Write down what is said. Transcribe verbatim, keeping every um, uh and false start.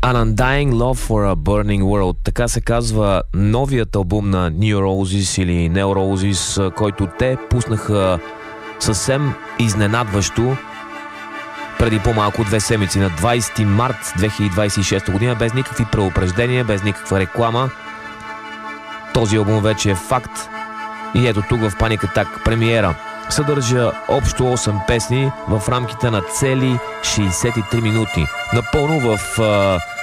An Undying Love for a Burning World. Така се казва новият албум на New Roses или Neo Roses, който те пуснаха съвсем изненадващо преди по-малко две седмици, на двайсети март две хиляди двайсет и шеста година, без никакви преупреждения, без никаква реклама. Този албум вече е факт и ето тук в Panic Attack премиера. Съдържа общо осем песни в рамките на цели шейсет и три минути. Напълно в uh,